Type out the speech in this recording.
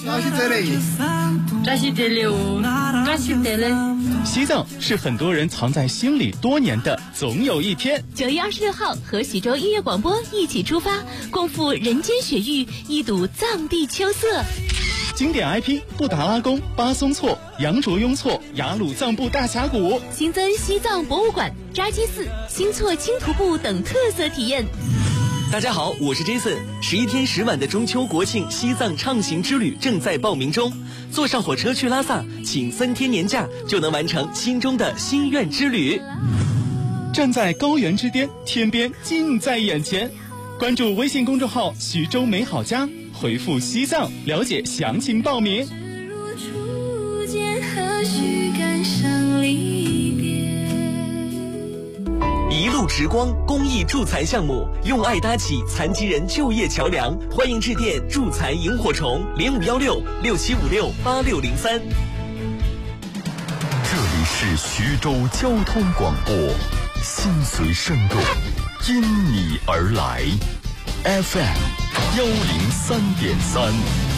扎西德勒， 扎西德勒，扎西德勒。 西藏是很多人藏在心里多年的总有一天。 9月26号和徐州音乐广播一起出发，共赴人间雪域，一睹藏地秋色。 经典 IP 布达拉宫、巴松措、羊卓雍措、雅鲁藏布大峡谷， 新增西藏博物馆、扎基寺、新措轻徒步等特色体验。 大家好，我是 Jason。11天10晚的中秋国庆西藏畅行之旅正在报名中，坐上火车去拉萨，请3天年假就能完成心中的心愿之旅。 站在高原之巅，天边近在眼前。关注微信公众号徐州美好家，回复西藏了解详情报名。 一路直光公益助残项目，用爱搭起残疾人就业桥梁，欢迎致电助残萤火虫051667568603。 这里是徐州交通广播，心随声动，因你而来 ，FM103.3。